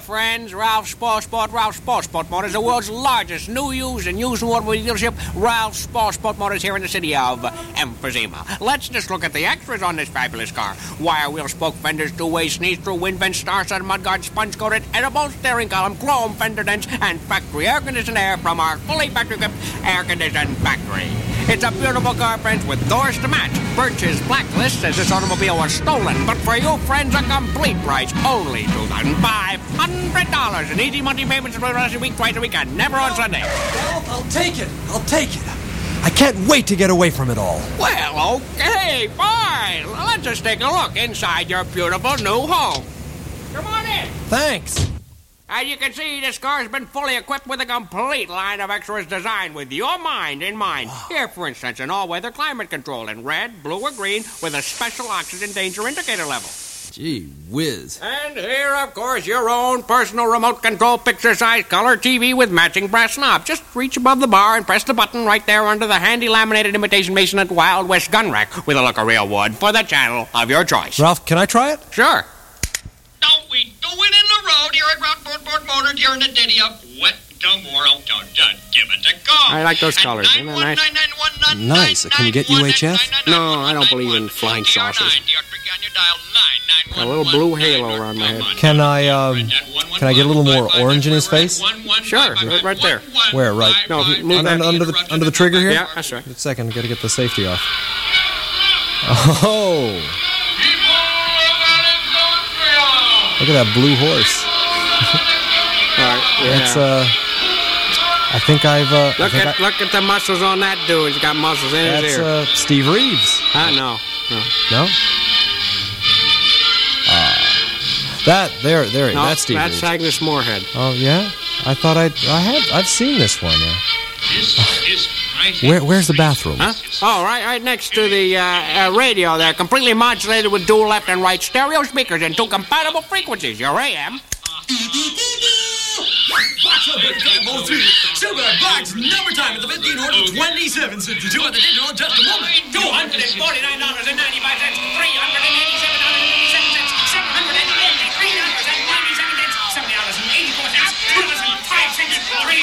friends. Ralph's Sport Motors, the world's largest new, used, and used automobile dealership. Ralph's Sport Motors here in the city of emphysema. Let's just look at the extras on this fabulous car. Wire wheel spoke fenders, two-way sneeze through, wind vents, star-studded mudguard, sponge-coated, edible steering column, chrome fender dents, and factory air-conditioned air from our fully factory-equipped air-conditioned factory. It's a beautiful car, friends, with doors to match. Birch's blacklist says this automobile was stolen, but for you, friends, a complete price, only $2,500 in easy monthly payments for the rest of the week, twice a week, and never on Sunday. Well, I'll take it. I can't wait to get away from it all. Well, okay, fine. Let's just take a look inside your beautiful new home. Come on in. Thanks. As you can see, this car's been fully equipped with a complete line of extras designed with your mind in mind. Here, for instance, an all-weather climate control in red, blue, or green with a special oxygen danger indicator level. Gee whiz. And here, of course, your own personal remote control picture-size color TV with matching brass knobs. Just reach above the bar and press the button right there under the handy laminated imitation mason at Wild West gun rack with a look of real wood for the channel of your choice. Ralph, can I try it? Sure. Don't we do it in the road here at Rockport Motors here in the ditty of Wet Tomorrow? Don't give it a go. I like those colors. Isn't that nice? Nice. Can you get UHF? No, I don't believe in flying saucers. A little blue halo around my head. Can I get a little more orange in his face? Sure, right there. Where, right? No, move that. Under the trigger here? Yeah, that's right. Just a second, gotta get the safety off. Oh! Look at that blue horse. All right, yeah. It's, I think I've, Look at the muscles on that dude. He's got muscles in his ear. That's, Steve Reeves. No? No? That's Steve Reeves. That's Agnes Moorehead. Oh, yeah? I thought I've seen this one. Where's the bathroom? Huh? Oh, right next to the radio there. Completely modulated with dual left and right stereo speakers and two compatible frequencies. Your AM. Box of Cable 3. Silver box number time at the 15 order 2762 at the digital just a moment. $249